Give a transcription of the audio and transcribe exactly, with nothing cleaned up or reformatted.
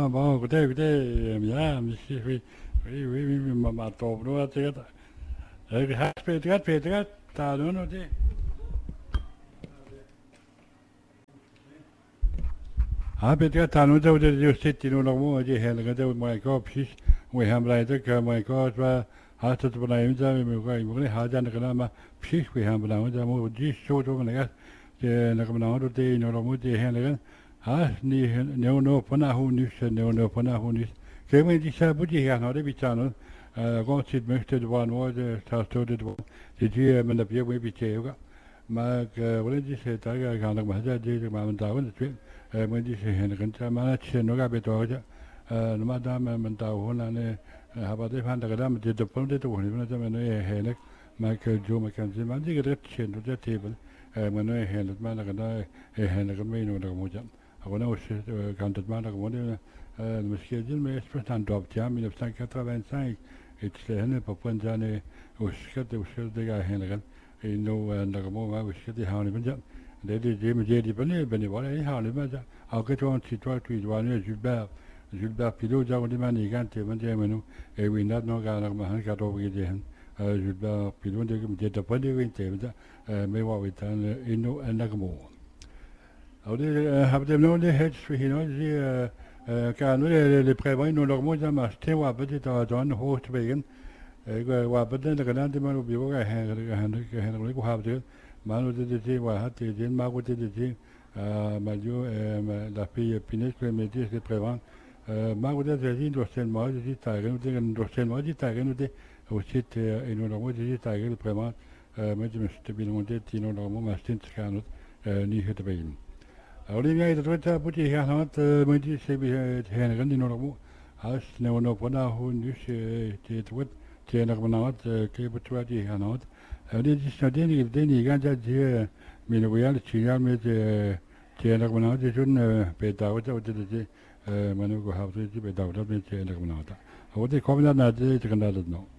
Ah, bon, écoutez, écoutez, bien, monsieur, oui, oui, oui, oui, ma, ma top, nu, det är det. Här Peter, Peter, ta nu nu det. Ah, Peter, ta nu det, det just sitter nu nog det hela det med mig precis. Vi har blivit det kan mig kort va. Har det på nej inte vi mig mig har den kan ma precis vi har blivit det må det så då men det det när man har det nu nog det hela. Ah, ni nu nu på na hon nu nu nu på na hon nu. Kan vi inte säga på det här när det vi tar nu. Gått sitt möte det var nog det tar det var. Det är men det blir vi biter mà vấn đề sẽ tới cái hàng đặc biệt là đi mà mình tạo cái chuyện mình đi sẽ hiện cái cái mà nó nó gặp tôi chứ nó mà đã mà mình tạo hôm nay họ bảo thế phan đặc đó mình chỉ tập trung để tôi hiểu nó cho mình nói hiện đấy mà cái chỗ mà cái gì mà đi cái rất chuyện nó rất thiệt mình nói hiện mà đặc đó hiện cái mấy nó đặc một chút họ nói sẽ cái đặc mà đặc một đấy المشكلة دي ما يسمح عن دوب تيام من نفسك كتر بين سايق يتسلهن بقول جاني وشكت وشكت دقا هنا إنه نقمو ما وشكت هاوني بنجا ده دي جيم جيدي بني بني ولا أي هاوني بنجا أو كتوان تيتوا تويدواني جلبا جلبا بيلو جاو دي ماني كان تيمن جيمنو وينات نو كان نقمو هن كاتو بيجيهن جلبا بيلو دي كم جيتا بني وين تيمن ما هو ويتان إنه نقمو أو دي هبدأ منو دي هيتش في هنا دي كانوا اللي بريفاين نورمال زي ما اشتري وابد تاجان هو تبين وابد لكن دي ما لو بيبغى هن هن هن لو يكون ما لو دي دي واحد دي ما قلت دي دي ما جو لا في بينيس كلمتي دي بريفان ما قلت دي دوسين ما دي تاجن دي دوسين ما دي تاجن دي وشيت إنه نورمال دي تاجن بريفان ما دي مستبين مودي تينو نورمال ما ستين كانوا نيه تبين أولي ده تويتا بوتي هانات مدي سبي هنا غندي نورمو هاش نو نو بنا هو نيش تيتوت تينك بنات كي بتواتي هانات أولي دي سنتيني بديني كان جا من ويال تشيال ميت تينك بنات جون بيتاوتا وتدي منو كهاوتي بيتاوتا من تينك بنات هو دي كومنا نادي تكندا دنو